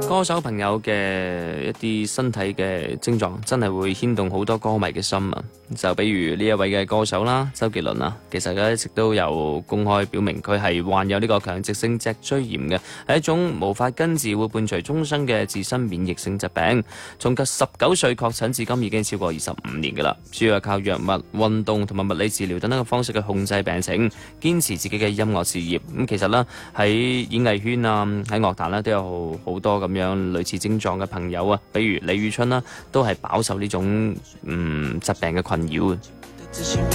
歌手朋友嘅一啲身體嘅症狀真係會牽動好多歌迷嘅心啊！就比如呢一位嘅歌手啦，周杰倫啊，其實佢一直都有公開表明佢係患有呢個強直性脊椎炎嘅，係一種無法根治會伴隨終生嘅自身免疫性疾病。從佢19歲確診至今已經超過25年㗎啦，主要係靠藥物、運動同埋物理治療等等嘅方式去控制病情，堅持自己嘅音樂事業。咁其實呢，喺演藝圈啊，喺樂壇呢，都有好多咁樣類似症狀嘅朋友啊，比如李宇春啦，都係飽受呢種疾病嘅困擾嘅。